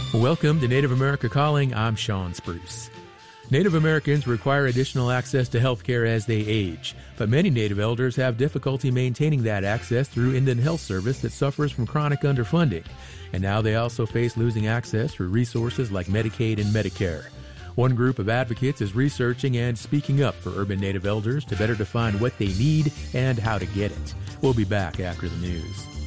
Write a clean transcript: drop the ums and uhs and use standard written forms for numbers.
Welcome to Native America Calling. I'm Sean Spruce. Native Americans require additional access to health care as they age, but many Native elders have difficulty maintaining that access through Indian Health Service that suffers from chronic underfunding. And now they also face losing access through resources like Medicaid and Medicare. One group of advocates is researching and speaking up for urban Native elders to better define what they need and how to get it. We'll be back after the news.